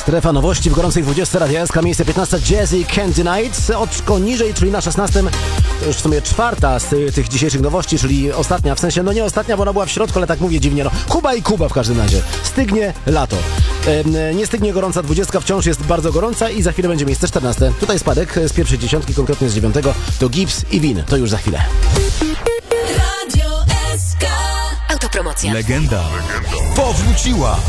Strefa nowości w gorącej 20 Radia SK, miejsce 15 Jazzy Can't Deny It. Oczko niżej, czyli na 16, to już w sumie czwarta z tych dzisiejszych nowości, czyli ostatnia, w sensie, no nie ostatnia, bo ona była w środku, ale tak mówię dziwnie, no. Kuba i Kuba w każdym razie. Stygnie lato. Nie stygnie gorąca 20, wciąż jest bardzo gorąca i za chwilę będzie miejsce 14. Tutaj spadek z pierwszej dziesiątki, konkretnie z 9, to Gibbs i Win. To już za chwilę. Radio SK. Autopromocja. Legenda powróciła.